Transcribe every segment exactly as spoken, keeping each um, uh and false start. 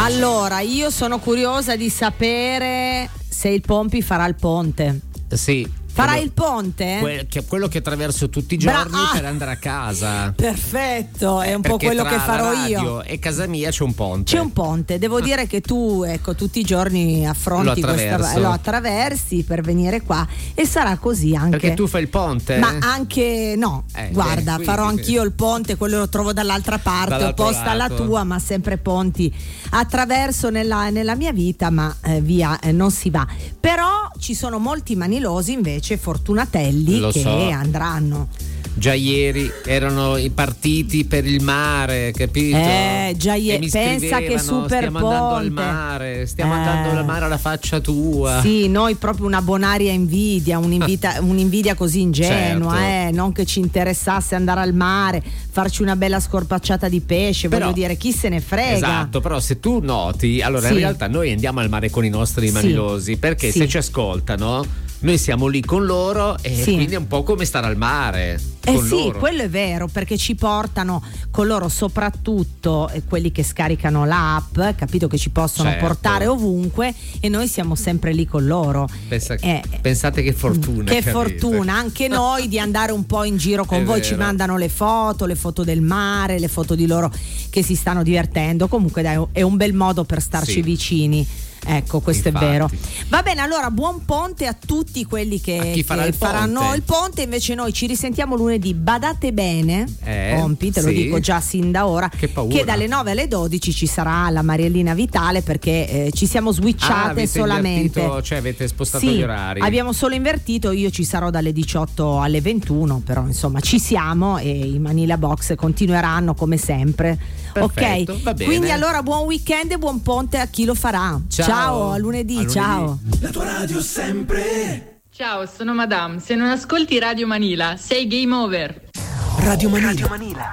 Allora, io sono curiosa di sapere se il Pompi farà il ponte. Sì. Farà quello, il ponte? Que- che, quello che attraverso tutti i giorni Bra- per andare a casa. Perfetto, è un po' Perché quello tra che farò la radio io. E casa mia c'è un ponte. C'è un ponte, devo dire che tu, ecco, tutti i giorni affronti lo questa, lo attraversi per venire qua e sarà così anche. Perché tu fai il ponte? Ma anche no, eh, guarda, eh, farò quindi, anch'io il ponte, quello lo trovo dall'altra parte, dall'altro opposta alla lato. tua, ma sempre ponti attraverso nella, nella mia vita, ma eh, via eh, non si va. Però ci sono molti manilosi invece fortunatelli Lo che so. andranno. Già ieri erano i partiti per il mare, capito? Eh, già ieri, E mi pensa che scrivevano, super stiamo andando al ponte. mare, stiamo Eh. andando al mare alla faccia tua. Sì, noi proprio una bonaria invidia, un'invita, un'invidia così ingenua, Certo. eh, non che ci interessasse andare al mare, farci una bella scorpacciata di pesce, Però- voglio dire, chi se ne frega. Esatto, però se tu noti, allora Sì. in realtà noi andiamo al mare con i nostri Sì. manilosi, perché Sì. se ci ascoltano, noi siamo lì con loro e Sì. quindi è un po' come stare al mare. Eh con sì, loro. quello è vero, perché ci portano con loro soprattutto eh, quelli che scaricano l'app, capito, che ci possono Certo. portare ovunque e noi siamo sempre lì con loro. Pensa- Eh, pensate che fortuna. Che avete. fortuna, anche noi di andare un po' in giro con È voi, vero. ci mandano le foto, le foto del mare, le foto di loro che si stanno divertendo. Comunque dai, è un bel modo per starci Sì. vicini. Ecco, questo Infatti. è vero. Va bene, allora buon ponte a tutti quelli che, A chi farà che il ponte. faranno il ponte. Invece noi ci risentiamo lunedì. Badate bene, Eh, Pompi, te lo sì. dico già sin da ora, Che paura. dalle nove alle dodici ci sarà la Mariellina Vitale, perché eh, ci siamo Ah, switchate avete solamente. invertito, cioè avete spostato Sì, gli orari. abbiamo solo invertito, io ci sarò dalle diciotto alle ventuno, però insomma ci siamo e i Manila Box continueranno come sempre. Perfetto, Ok, va bene. quindi allora buon weekend e buon ponte a chi lo farà. Ciao. a lunedì, A lunedì. ciao. La tua radio sempre. Ciao, sono Madame. Se non ascolti Radio Manila, sei game over. Radio Manila.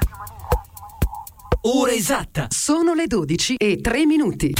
Ora esatta. Sono le dodici e tre minuti.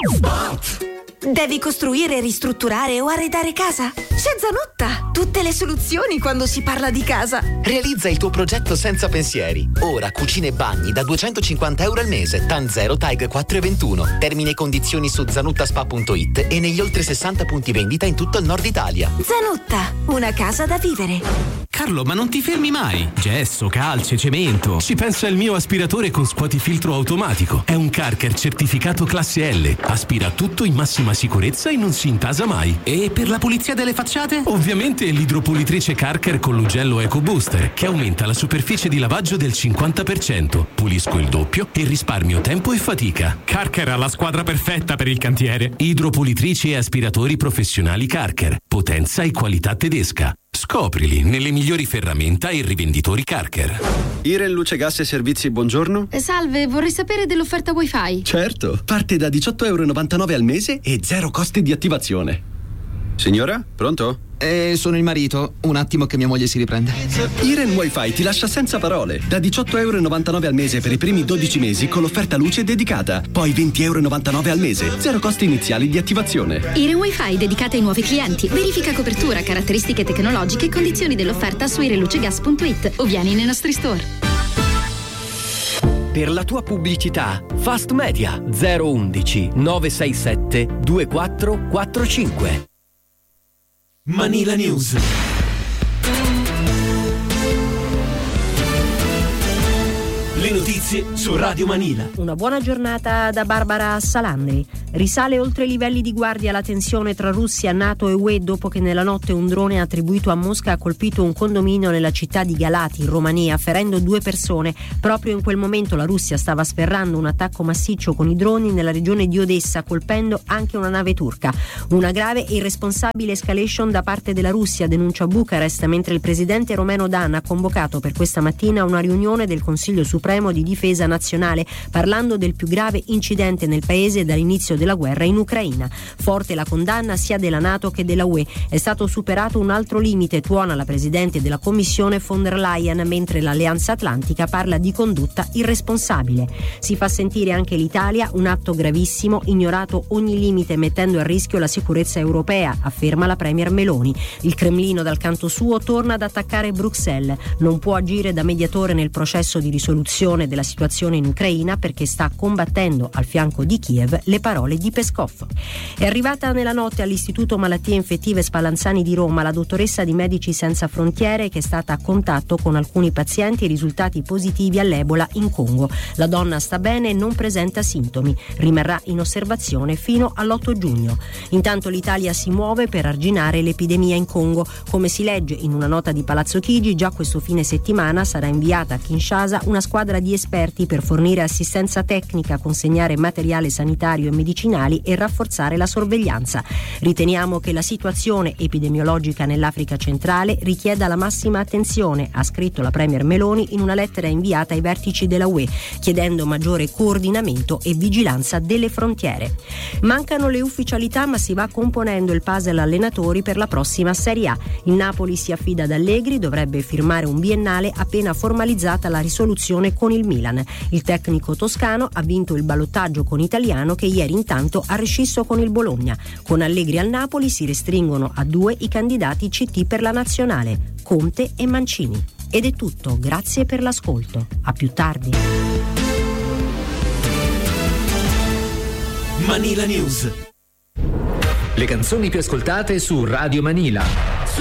Devi costruire, ristrutturare o arredare casa? C'è Zanotta! Tutte le soluzioni quando si parla di casa. Realizza il tuo progetto senza pensieri. Ora cucine e bagni da duecentocinquanta euro al mese. TAN zero TAG quattro e ventuno. Termini e condizioni su zanuttaspa punto it e negli oltre sessanta punti vendita in tutto il nord Italia. Zanotta, una casa da vivere. Carlo, ma non ti fermi mai? Gesso, calce, cemento. Ci pensa il mio aspiratore con scuotifiltro automatico. È un Carker certificato classe L. Aspira tutto in massima sicurezza e non si intasa mai. E per la pulizia delle facciate? Ovviamente l'idropulitrice Carker con l'ugello Eco Booster, che aumenta la superficie di lavaggio del cinquanta per cento. Pulisco il doppio e risparmio tempo e fatica. Carker ha la squadra perfetta per il cantiere. Idropulitrici e aspiratori professionali Carker. Potenza e qualità tedesca. Scoprili nelle migliori ferramenta e rivenditori Carker. Iren Luce Gas e Servizi, buongiorno. Salve, vorrei sapere dell'offerta wifi. Certo, parte da diciotto euro e novantanove al mese e zero costi di attivazione. Signora, pronto? Eh, sono il marito. Un attimo che mia moglie si riprende. Iren Wi-Fi ti lascia senza parole. Da diciotto euro e novantanove al mese per i primi dodici mesi con l'offerta luce dedicata. Poi venti euro e novantanove al mese. Zero costi iniziali di attivazione. Iren Wi-Fi dedicata ai nuovi clienti. Verifica copertura, caratteristiche tecnologiche e condizioni dell'offerta su irenlucegas punto it o vieni nei nostri store. Per la tua pubblicità, Fast Media zero undici nove sei sette due quattro quattro cinque. Manila News. Le notizie su Radio Manila. Una buona giornata da Barbara Salandri. Risale oltre i livelli di guardia la tensione tra Russia, NATO e U E dopo che nella notte un drone attribuito a Mosca ha colpito un condominio nella città di Galati, in Romania, ferendo due persone. Proprio in quel momento la Russia stava sferrando un attacco massiccio con i droni nella regione di Odessa, colpendo anche una nave turca. Una grave e irresponsabile escalation da parte della Russia, denuncia Bucarest, mentre il presidente Romeno Dan ha convocato per questa mattina una riunione del Consiglio Supremo di Difesa Nazionale, parlando del più grave incidente nel paese dall'inizio della guerra in Ucraina. Forte la condanna sia della NATO che della U E. È stato superato un altro limite, tuona la presidente della Commissione von der Leyen, mentre l'Alleanza Atlantica parla di condotta irresponsabile. Si fa sentire anche l'Italia, un atto gravissimo, ignorato ogni limite mettendo a rischio la sicurezza europea, afferma la premier Meloni. Il Cremlino dal canto suo torna ad attaccare Bruxelles, non può agire da mediatore nel processo di risoluzione risoluzione della situazione in Ucraina perché sta combattendo al fianco di Kiev, le parole di Peskov. È arrivata nella notte all'Istituto Malattie Infettive Spallanzani di Roma la dottoressa di Medici Senza Frontiere che è stata a contatto con alcuni pazienti risultati positivi all'Ebola in Congo. La donna sta bene e non presenta sintomi, rimarrà in osservazione fino all'otto giugno. Intanto l'Italia si muove per arginare l'epidemia in Congo. Come si legge in una nota di Palazzo Chigi, già questo fine settimana sarà inviata a Kinshasa una squadra di esperti per fornire assistenza tecnica, consegnare materiale sanitario e medicinali e rafforzare la sorveglianza. Riteniamo che la situazione epidemiologica nell'Africa centrale richieda la massima attenzione, ha scritto la Premier Meloni in una lettera inviata ai vertici della U E, chiedendo maggiore coordinamento e vigilanza delle frontiere. Mancano le ufficialità, ma si va componendo il puzzle allenatori per la prossima Serie A. Il Napoli si affida ad Allegri, dovrebbe firmare un biennale appena formalizzata la risoluzione con il Milan. Il tecnico toscano ha vinto il ballottaggio con Italiano, che ieri intanto ha rescisso con il Bologna. Con Allegri al Napoli si restringono a due i candidati C T per la nazionale, Conte e Mancini. Ed è tutto, grazie per l'ascolto. A più tardi. Manila News. Le canzoni più ascoltate su Radio Manila.